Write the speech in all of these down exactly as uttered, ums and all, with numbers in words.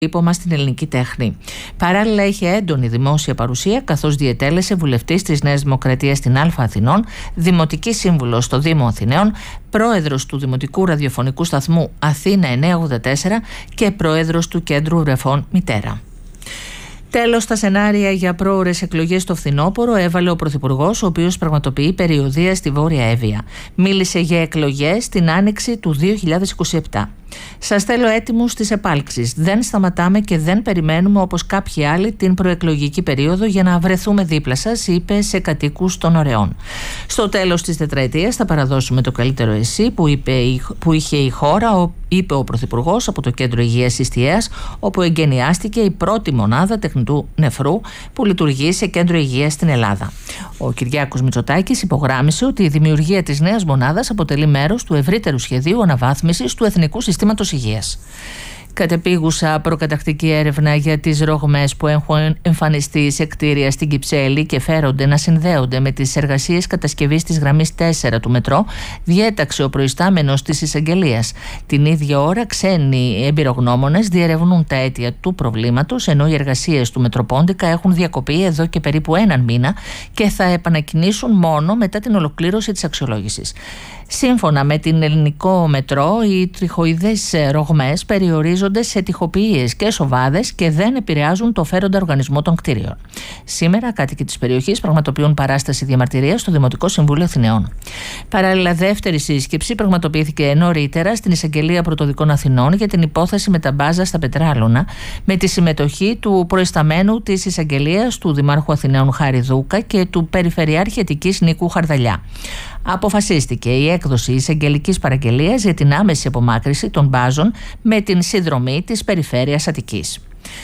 Ήπομα στην ελληνική τέχνη. Παράλληλα, είχε έντονη δημόσια παρουσία, καθώς διετέλεσε βουλευτής της Νέας Δημοκρατίας στην Α Αθηνών, δημοτική σύμβουλος στο Δήμο Αθηναίων, πρόεδρος του Δημοτικού Ραδιοφωνικού Σταθμού Αθήνα εννιακόσια ογδόντα τέσσερα και πρόεδρος του Κέντρου Βρεφών Μητέρα. Τέλος, στα σενάρια για πρόωρες εκλογές στο φθινόπωρο έβαλε ο Πρωθυπουργός, ο οποίος πραγματοποιεί περιοδεία στη Βόρεια Εύβοια. Μίλησε για εκλογές την άνοιξη του δύο χιλιάδες είκοσι επτά. «Σας θέλω έτοιμους στις επάλξεις. Δεν σταματάμε και δεν περιμένουμε όπως κάποιοι άλλοι την προεκλογική περίοδο για να βρεθούμε δίπλα σας», είπε σε κατοίκους των Ωρεών. «Στο τέλος της τετραετίας θα παραδώσουμε το καλύτερο εσύ που, είπε, που είχε η χώρα», είπε ο Πρωθυπουργός από το Κέντρο Υγείας Ιστιαίας, όπου εγκαινιάστηκε η πρώτη μονάδα τεχνητού νεφρού που λειτουργεί σε κέντρο υγείας στην Ελλάδα. Ο Κυριάκος Μητσοτάκης υπογράμμισε ότι η δημιουργία της νέας μονάδας αποτελεί μέρος του ευρύτερου σχεδίου αναβάθμισης του Εθνικού Συστήματος Υγείας. Κατεπίγουσα προκατακτική έρευνα για τις ρογμές που έχουν εμφανιστεί σε κτίρια στην Κυψέλη και φέρονται να συνδέονται με τις εργασίες κατασκευής της γραμμής τέσσερα του μετρό διέταξε ο προϊστάμενος της εισαγγελίας. Την ίδια ώρα, ξένοι εμπειρογνώμονες διερευνούν τα αίτια του προβλήματος, ενώ οι εργασίες του Μετροπόντικα έχουν διακοπεί εδώ και περίπου έναν μήνα και θα επανακινήσουν μόνο μετά την ολοκλήρωση της αξιολόγησης. Σύμφωνα με την Ελληνικό Μετρό, οι τριχοειδείς ρογμές περιορίζονται σε τοιχοποιίες και σοβάδες και δεν επηρεάζουν το φέροντα οργανισμό των κτίριων. Σήμερα, κάτοικοι της περιοχής πραγματοποιούν παράσταση διαμαρτυρίας στο Δημοτικό Συμβούλιο Αθηναίων. Παράλληλα, δεύτερη σύσκεψη πραγματοποιήθηκε νωρίτερα στην Εισαγγελία Πρωτοδικών Αθηνών για την υπόθεση με τα μπάζα στα Πετράλωνα, με τη συμμετοχή του προϊσταμένου της Εισαγγελίας, του Δημάρχου Αθηναίων Χάρη Δούκα και του Περιφερειάρχη Αττικής Νίκου Χαρδαλιά. Αποφασίστηκε η έκδοση εισαγγελικής παραγγελίας για την άμεση απομάκρυνση των μπάζων με την συνδρομή της Περιφέρειας Αττικής.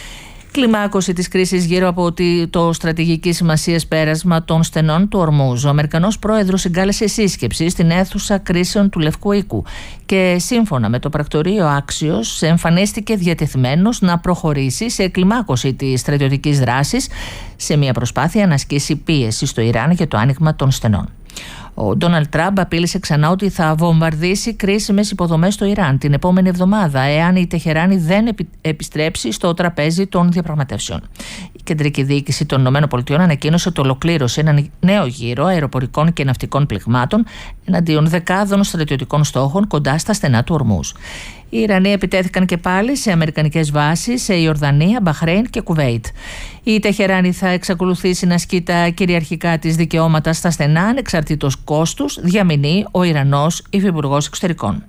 Κλιμάκωση της κρίσης γύρω από το στρατηγική σημασίας πέρασμα των στενών του Ορμούζ. Ο Αμερικανός πρόεδρος συγκάλεσε σύσκεψη στην αίθουσα κρίσεων του Λευκού Οίκου και σύμφωνα με το πρακτορείο Άξιος εμφανίστηκε διατεθειμένος να προχωρήσει σε κλιμάκωση της στρατιωτικής δράσης σε μια προσπάθεια να ασκήσει πίεση στο Ιράν για το άνοιγμα των στενών. Ο Ντόναλντ Τραμπ απείλησε ξανά ότι θα βομβαρδίσει κρίσιμες υποδομές στο Ιράν την επόμενη εβδομάδα, εάν η Τεχεράνη δεν επι... επιστρέψει στο τραπέζι των διαπραγματεύσεων. Η κεντρική διοίκηση των ΗΠΑ ανακοίνωσε ότι ολοκλήρωσε έναν νέο γύρο αεροπορικών και ναυτικών πληγμάτων εναντίον δεκάδων στρατιωτικών στόχων κοντά στα στενά του Ορμούζ. Οι Ιρανοί επιτέθηκαν και πάλι σε αμερικανικές βάσεις σε Ιορδανία, Μπαχρέιν και Κουβέιτ. Η Τεχεράνη θα εξακολουθήσει να ασκεί τα κυριαρχικά της δικαιώματα στα στενά ανεξαρτήτως κόστους, διαμηνεί ο Ιρανός υφυπουργός εξωτερικών.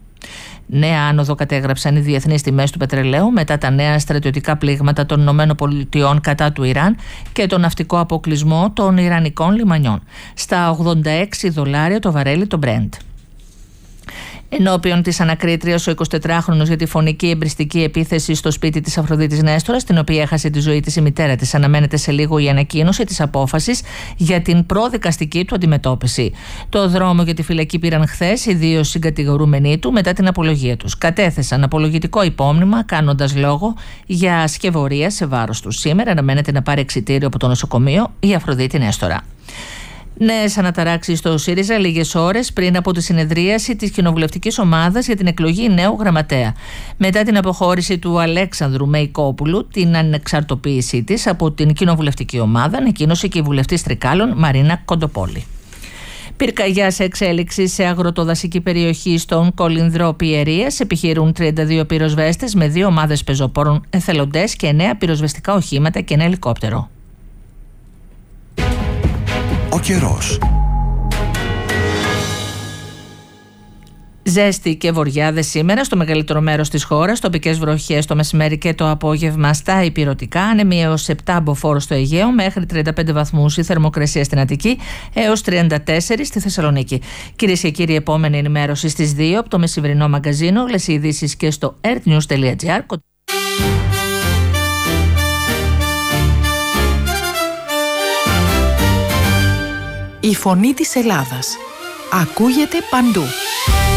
Νέα άνοδο κατέγραψαν οι διεθνείς τιμές του πετρελαίου μετά τα νέα στρατιωτικά πλήγματα των ΗΠΑ κατά του Ιράν και τον ναυτικό αποκλεισμό των Ιρανικών λιμανιών. Στα ογδόντα έξι δολάρια το βαρέλι το Brent. Ενώπιον της ανακρίτριας, ο εικοσιτετράχρονος για τη φωνική εμπριστική επίθεση στο σπίτι της Αφροδίτης Νέστορας, στην οποία έχασε τη ζωή της η μητέρα της, αναμένεται σε λίγο η ανακοίνωση της απόφασης για την προδικαστική του αντιμετώπιση. Το δρόμο για τη φυλακή πήραν χθες οι δύο συγκατηγορούμενοι του μετά την απολογία τους. Κατέθεσαν απολογητικό υπόμνημα, κάνοντας λόγο για σκευωρία σε βάρος τους. Σήμερα αναμένεται να πάρει εξιτήριο από το νοσοκομείο η Αφροδίτη Νέστορα. Νέες αναταράξεις στο ΣΥΡΙΖΑ λίγες ώρες πριν από τη συνεδρίαση της κοινοβουλευτικής ομάδας για την εκλογή νέου γραμματέα. Μετά την αποχώρηση του Αλέξανδρου Μεϊκόπουλου, την ανεξαρτοποίησή της από την κοινοβουλευτική ομάδα, ανακοίνωσε και η βουλευτής Τρικάλων Μαρίνα Κοντοπόλη. Πυρκαγιά σε εξέλιξη σε αγροτοδασική περιοχή στον Κολυνδρό Πιερίας. Επιχειρούν τριάντα δύο πυροσβέστες με δύο ομάδες πεζοπόρων εθελοντές και εννέα πυροσβεστικά οχήματα και ένα ελικόπτερο. Ο καιρός. Ζέστη και βοριάδες σήμερα στο μεγαλύτερο μέρος της χώρας, τοπικές βροχές το μεσημέρι και το απόγευμα στα ηπειρωτικά, άνεμοι έως επτά μποφόρ στο Αιγαίο, μέχρι τριάντα πέντε βαθμούς η θερμοκρασία στην Αττική, έως τριάντα τέσσερα στη Θεσσαλονίκη. Κυρίες και κύριοι, επόμενη ενημέρωση στις δύο από το μεσημβρινό μαγκαζίνο, όλες οι ειδήσεις και στο earthnews τελεία gr. Η φωνή της Ελλάδας ακούγεται παντού.